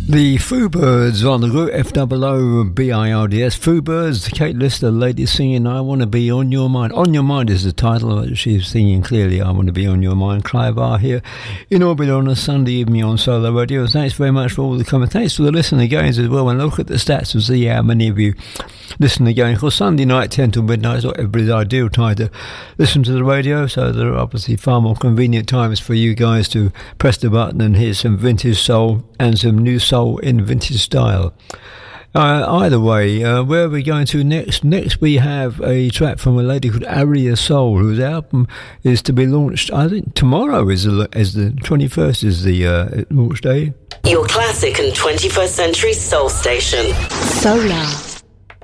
The Foobirds on the route, F-O-O-B-I-R-D-S. Foobirds, Kate Lister, lady singing I Want to Be On Your Mind. On Your Mind is the title. She's singing clearly I Want to Be On Your Mind. Clive R here in orbit on a Sunday evening on Solar Radio. Thanks very much for all the comments. Thanks for the listening games as well. And look at the stats to see how many of you listen again. Because Sunday night, 10 till midnight, is not everybody's ideal time to listen to the radio. So there are obviously far more convenient times for you guys to press the button and hear some vintage soul and some new soul in vintage style. Either way, where are we going to next? Next we have a track from a lady called Aria Soul, whose album is to be launched, I think tomorrow is the 21st is the launch day. Your classic and 21st century soul station. Solar.